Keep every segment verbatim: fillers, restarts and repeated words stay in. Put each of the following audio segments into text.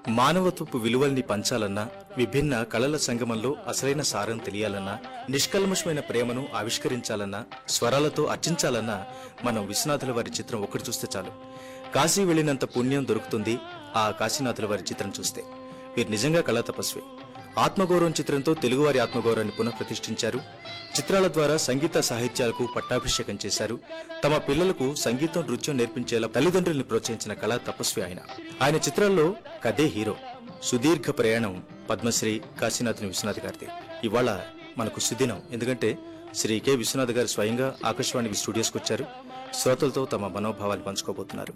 మానవత్వపు విలువల్ని పంచాలన్నా, విభిన్న కళల సంగమంలో అసలైన సారం తెలియాలన్నా, నిష్కల్మషమైన ప్రేమను ఆవిష్కరించాలన్నా, స్వరాలతో అర్చించాలన్నా మనం విశ్వనాథుల వారి చిత్రం ఒకటి చూస్తే చాలు. కాశీ వెళ్లినంత పుణ్యం దొరుకుతుంది ఆ కాశీనాథుల వారి చిత్రం చూస్తే. వీరు నిజంగా కళా తపస్వి. ఆత్మగౌరవం చిత్రంతో తెలుగువారి ఆత్మగౌరవాన్ని పునఃప్రతిష్ఠించారు. చిత్రాల ద్వారా సంగీత సాహిత్యాలకు పట్టాభిషేకం చేశారు. తమ పిల్లలకు సంగీతం, నృత్యం నేర్పించేలా తల్లిదండ్రుల్ని ప్రోత్సహించిన కళా తపస్వి ఆయన. ఆయన చిత్రాల్లో కథే హీరో. సుదీర్ఘ ప్రయాణం పద్మశ్రీ కాశీనాథుని విశ్వనాథ్ గారిది. ఇవాళ మనకు సుదినం. ఎందుకంటే శ్రీ కె విశ్వనాథ్ గారు స్వయంగా ఆకాశవాణి స్టూడియోస్కి వచ్చారు. శ్రోతలతో తమ మనోభావాలు పంచుకోబోతున్నారు.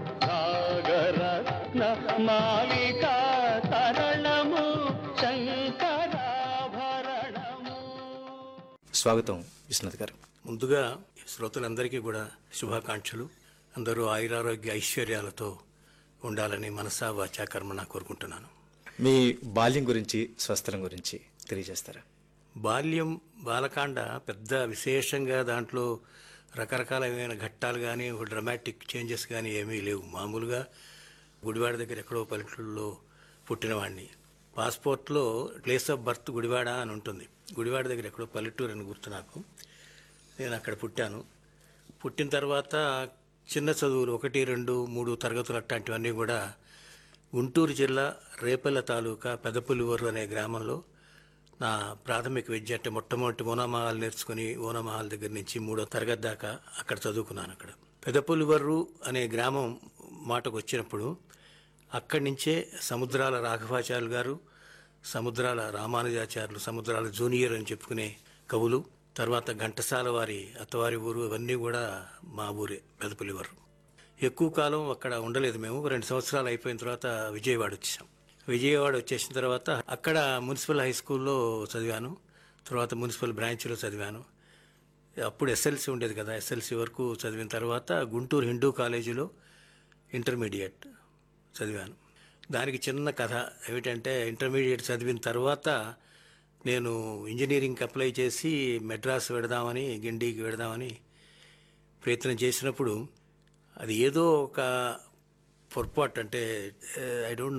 స్వాగతం విశ్వనాథ్ గారు. ముందుగా శ్రోతలందరికీ కూడా శుభాకాంక్షలు. అందరూ ఆయురారోగ్య ఐశ్వర్యాలతో ఉండాలని మనసా వాచా కర్మన కోరుకుంటున్నాను. మీ బాల్యం గురించి, స్వస్థలం గురించి తెలియజేస్తారా? బాల్యం, బాలకాండ పెద్ద విశేషంగా దాంట్లో రకరకాలైన ఘట్టాలు కానీ ఒక డ్రమాటిక్ చేంజెస్ కానీ ఏమీ లేవు. మామూలుగా గుడివాడ దగ్గర ఎక్కడో పల్లెటూళ్ళలో పుట్టినవాడిని. పాస్పోర్ట్లో ప్లేస్ ఆఫ్ బర్త్ గుడివాడ అని ఉంటుంది. గుడివాడ దగ్గర ఎక్కడో పల్లెటూరు అని గుర్తు నాకు. నేను అక్కడ పుట్టాను. పుట్టిన తర్వాత చిన్న చదువులు ఒకటి రెండు మూడు తరగతులు అట్లాంటివన్నీ కూడా గుంటూరు జిల్లా రేపల్ల తాలూకా పెదపులివరు అనే గ్రామంలో నా ప్రాథమిక విద్య అంటే మొట్టమొదటి ఓనమహాల్ నేర్చుకుని ఓనమహాల్ దగ్గర నుంచి మూడో తరగతి దాకా అక్కడ చదువుకున్నాను. అక్కడ పెదపులివర్రు అనే గ్రామం మాటకు వచ్చినప్పుడు అక్కడి నుంచే సముద్రాల రాఘవాచార్యులు గారు, సముద్రాల రామానుజాచార్యులు, సముద్రాల జూనియర్ అని చెప్పుకునే కవులు, తర్వాత ఘంటసాల వారి అత్తవారి ఊరు, ఇవన్నీ కూడా మా ఊరే పెదపులివర్రు. ఎక్కువ కాలం అక్కడ ఉండలేదు మేము. రెండు సంవత్సరాలు అయిపోయిన తర్వాత విజయవాడ వచ్చాం. విజయవాడ వచ్చేసిన తర్వాత అక్కడ మున్సిపల్ హై స్కూల్లో చదివాను. తర్వాత మున్సిపల్ బ్రాంచ్లో చదివాను. అప్పుడు ఎస్ఎల్సి ఉండేది కదా, ఎస్ఎల్సి వరకు చదివిన తర్వాత గుంటూరు హిందూ కాలేజీలో ఇంటర్మీడియట్ చదివాను. దానికి చిన్న కథ ఏమిటంటే, ఇంటర్మీడియట్ చదివిన తర్వాత నేను ఇంజనీరింగ్కి అప్లై చేసి మెడ్రాస్ వెడదామని, గిండికి వెడదామని ప్రయత్నం చేసినప్పుడు అది ఏదో ఒక పొరపాటు, అంటే ఐ డోంట్